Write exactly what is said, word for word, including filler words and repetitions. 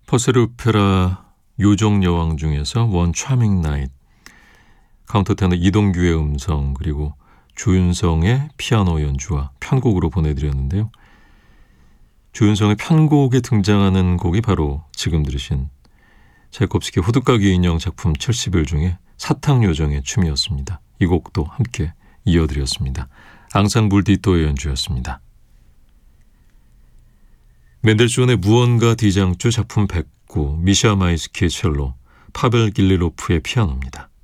퍼셀 오페라 요정여왕 중에서 원 차밍 나잇, 카운터테너 이동규의 음성, 그리고 조윤성의 피아노 연주와 편곡으로 보내드렸는데요. 조윤성의 편곡에 등장하는 곡이 바로 지금 들으신 차이콥스키 호두까기 인형 작품 칠십 일 중에 사탕요정의 춤이었습니다. 이 곡도 함께 이어드렸습니다. 앙상블 디토의 연주였습니다. 멘델스존의 무언가 디장조 작품 백 구, 미샤 마이스키의 첼로, 파벨 길리로프의 피아노입니다.